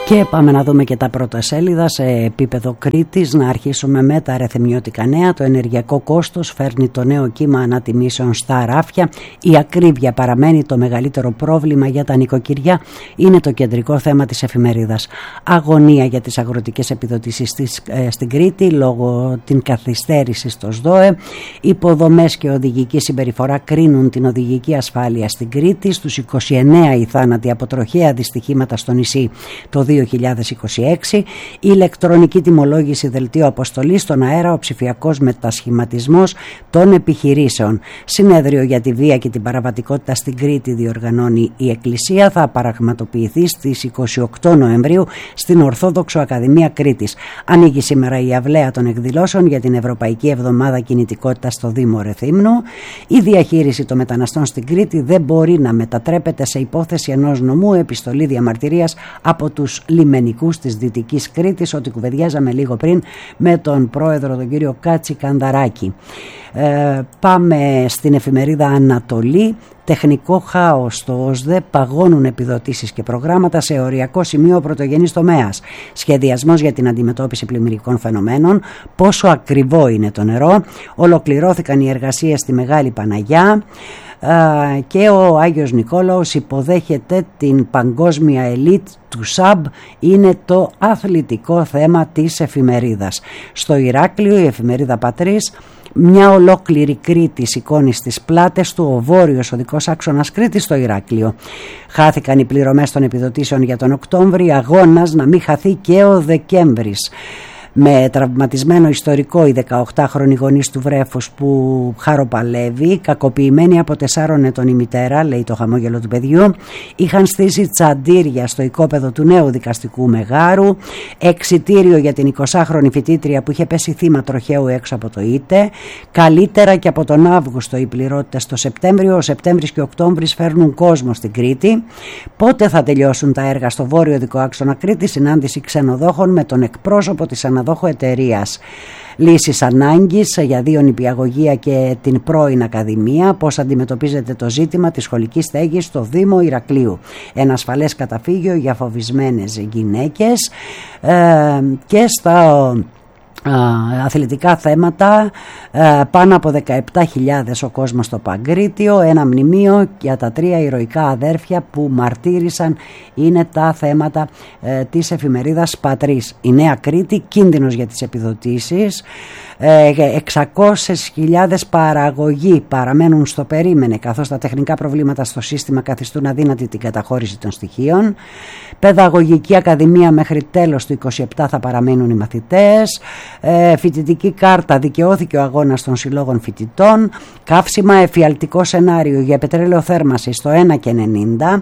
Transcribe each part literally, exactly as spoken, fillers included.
Και πάμε να δούμε και τα πρώτα σέλιδα σε επίπεδο Κρήτης. Να αρχίσουμε με τα αριθμιωτικά νέα. Το ενεργειακό κόστος φέρνει το νέο κύμα ανατιμήσεων στα ράφια. Η ακρίβεια παραμένει το μεγαλύτερο πρόβλημα για τα νοικοκυριά. Είναι το κεντρικό θέμα της εφημερίδας. Αγωνία για τις αγροτικές επιδοτήσεις στις, ε, στην Κρήτη λόγω την καθυστέρηση στο ΣΔΟΕ. Υποδομές και οδηγική συμπεριφορά κρίνουν την οδηγική ασφάλεια στην Κρήτη. Στους είκοσι εννέα οι θάνατοι από τροχαία δυστυχήματα στο νησί το δύο χιλιάδες είκοσι έξι, η ηλεκτρονική τιμολόγηση δελτίο αποστολής στον αέρα, ο ψηφιακός μετασχηματισμός των επιχειρήσεων. Συνέδριο για τη βία και την παραβατικότητα στην Κρήτη διοργανώνει η Εκκλησία. Θα πραγματοποιηθεί στις είκοσι οκτώ Νοεμβρίου στην Ορθόδοξο Ακαδημία Κρήτης. Ανοίγει σήμερα η αυλαία των εκδηλώσεων για την Ευρωπαϊκή Εβδομάδα Κινητικότητα στο Δήμο Ρεθύμνου. Η διαχείριση των μεταναστών στην Κρήτη δεν μπορεί να μετατρέπεται σε υπόθεση ενός νομού. Επιστολή διαμαρτυρίας από τους λιμενικούς της Δυτικής Κρήτης, ότι κουβεντιάζαμε λίγο πριν με τον πρόεδρο τον κύριο Κάτσι Κανδαράκη. Ε, πάμε στην εφημερίδα Ανατολή. Τεχνικό χάος στο ΟΣΔΕ, παγώνουν επιδοτήσεις και προγράμματα σε οριακό σημείο πρωτογενής τομέας. Σχεδιασμός για την αντιμετώπιση πλημμυρικών φαινομένων. Πόσο ακριβό είναι το νερό. Ολοκληρώθηκαν οι εργασίες στη Μεγάλη Παναγιά. Uh, και ο Άγιος Νικόλαος υποδέχεται την παγκόσμια ελίτ του ΣΑΜΠ. Είναι το αθλητικό θέμα της εφημερίδας. Στο Ηράκλειο η εφημερίδα Πατρίς, μια ολόκληρη Κρήτη σηκώνει στις πλάτες του, ο βόρειος οδικός άξονας Κρήτης στο Ηράκλειο. Χάθηκαν οι πληρωμές των επιδοτήσεων για τον Οκτώβρη, αγώνας να μην χαθεί και ο Δεκέμβρης. Με τραυματισμένο ιστορικό η δεκαοκτάχρονη γονής του βρέφους που χαροπαλεύει, κακοποιημένη από τεσσάρων ετών η μητέρα, λέει το χαμόγελο του παιδιού. Είχαν στήσει τσαντήρια στο οικόπεδο του νέου δικαστικού μεγάρου. Εξιτήριο για την εικοσάχρονη φοιτήτρια που είχε πέσει θύμα τροχαίου έξω από το ΙΤΕ. Καλύτερα και από τον Αύγουστο οι πληρώτες το Σεπτέμβριο. Ο Σεπτέμβρης και ο Οκτώβρης φέρνουν κόσμο στην Κρήτη. Πότε θα τελειώσουν τα έργα στο βόρειο οδικό άξονα Κρήτη? Συνάντηση ξενοδόχων με τον εκπρόσωπο της αναδόχου εταιρείας. Λύσεις ανάγκης για δύο νηπιαγωγεία και την πρώην Ακαδημία. Πώς αντιμετωπίζεται το ζήτημα της σχολικής στέγης στο Δήμο Ηρακλείου. Ένα ασφαλές καταφύγιο για φοβισμένες γυναίκες. Ε, και στα αθλητικά θέματα, πάνω από δεκαεπτά χιλιάδες ο κόσμος στο Παγκρίτιο. Ένα μνημείο για τα τρία ηρωικά αδέρφια που μαρτύρησαν, είναι τα θέματα ε, της εφημερίδας Πατρίς. Η Νέα Κρήτη, κίνδυνος για τις επιδοτήσεις. εξακόσιες χιλιάδες παραγωγοί παραμένουν στο περίμενε, καθώς τα τεχνικά προβλήματα στο σύστημα καθιστούν αδύνατη την καταχώρηση των στοιχείων. Παιδαγωγική Ακαδημία, μέχρι τέλος του είκοσι επτά θα παραμένουν οι μαθητές. Ε, φοιτητική κάρτα, δικαιώθηκε ο αγώνας των συλλόγων φοιτητών. Καύσιμα, εφιαλτικό σενάριο για πετρέλαιο θέρμανση στο ένα και ενενήντα.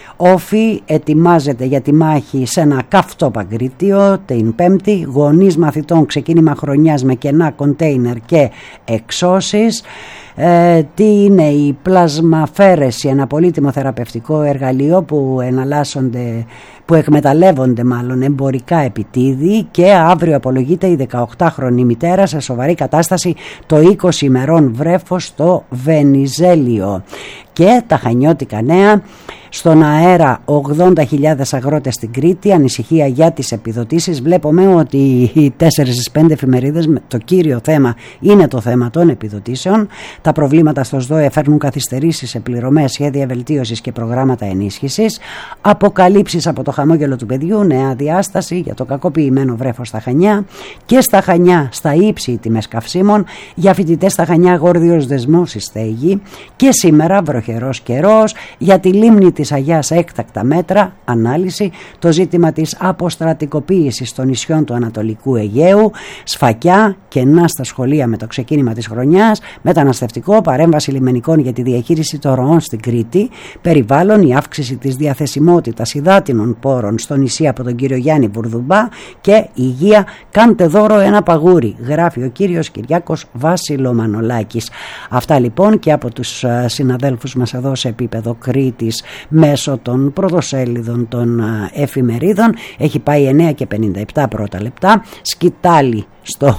Όφη ετοιμάζεται για τη μάχη σε ένα καυτό Παγκρίτιο την Πέμπτη. Γονείς μαθητών, ξεκίνημα χρονιάς με κενά κοντέινερ και εξώσεις. Ε, τι είναι η πλασμαφαίρεση, ένα πολύτιμο θεραπευτικό εργαλείο που εναλλάσσονται, που εκμεταλλεύονται μάλλον εμπορικά επιτίδη. Και αύριο απολογείται η δεκαοκτάχρονη μητέρα σε σοβαρή κατάσταση το είκοσι ημερών βρέφος στο Βενιζέλιο. Και τα χανιώτικα νέα. Στον αέρα ογδόντα χιλιάδες αγρότες στην Κρήτη, ανησυχία για τις επιδοτήσεις. Βλέπουμε ότι οι τέσσερις στις πέντε εφημερίδες, το κύριο θέμα είναι το θέμα των επιδοτήσεων. Τα προβλήματα στο ΣΔΟΕ φέρνουν καθυστερήσεις σε πληρωμές, σχέδια βελτίωσης και προγράμματα ενίσχυσης. Αποκαλύψεις από το χαμόγελο του παιδιού, νέα διάσταση για το κακοποιημένο βρέφος στα Χανιά. Και στα Χανιά, στα ύψη οι τιμές καυσίμων. Για φοιτητές στα Χανιά, γόρδιος δεσμός η στέγη. Και σήμερα βροχερός καιρός. Για τη λίμνη της Αγιάς έκτακτα μέτρα, ανάλυση. Το ζήτημα της αποστρατικοποίησης των νησιών του Ανατολικού Αιγαίου. Σφακιά, κενά στα σχολεία με το ξεκίνημα της χρονιάς. Μεταναστευτικό, παρέμβαση λιμενικών για τη διαχείριση των ροών στην Κρήτη. Περιβάλλον, η αύξηση της διαθεσιμότητας υδάτινων πόρων στο νησί από τον κύριο Γιάννη Βουρδουμπά. Και υγεία, κάντε δώρο ένα παγούρι, γράφει ο κύριος Κυριάκος Βασιλομανολάκης. Αυτά λοιπόν και από τους συναδέλφους μας εδώ σε επίπεδο Κρήτης μέσω των πρωτοσέλιδων των εφημερίδων. Έχει πάει εννέα και πενήντα επτά πρώτα λεπτά. Σκητάλη στο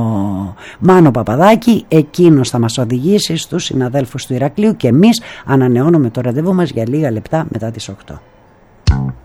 Μάνο Παπαδάκη, εκείνος θα μας οδηγήσει στους συναδέλφους του Ηρακλείου και εμείς ανανεώνουμε το ραντεβού μας για λίγα λεπτά μετά τις οκτώ.